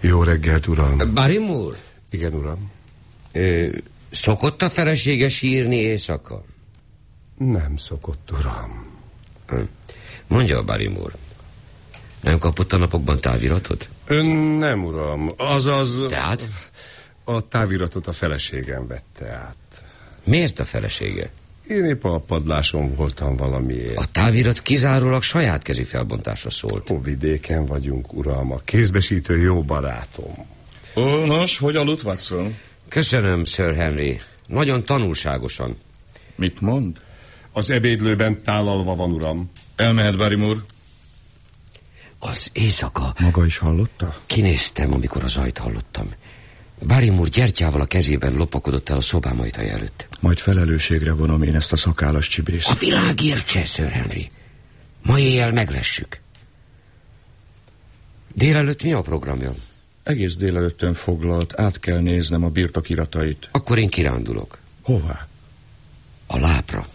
Jó reggelt, uram. Barrymore? Igen, uram. Szokott a felesége sírni éjszaka? Nem szokott, uram. Mondja, Barrymore, nem kapott a napokban táviratot? Nem, uram. Azaz... Tehát? A táviratot a feleségem vette át. Miért a felesége? Én épp a padláson voltam valamiért. A távirat kizárólag saját kezi felbontásra szólt. Vidéken vagyunk, uram. A kézbesítő jó barátom. Nos, hogy aludt, Watson? Köszönöm, Sir Henry. Nagyon tanulságosan. Mit mond? Az ebédlőben tálalva van, uram. Elmehet, Barrymore? Az éjszaka... Maga is hallotta? Kinéztem, amikor a zajt hallottam. Barrymore gyertyával a kezében lopakodott el a szobám ajtaja előtt. Majd felelősségre vonom én ezt a szakállas csibészt. A világ értse, Sir Henry. Ma éjjel meglessük. Délelőtt mi a programja? Egész délelőttön foglalt, át kell néznem a birtokiratait. Akkor én kirándulok. Hová? A lápra.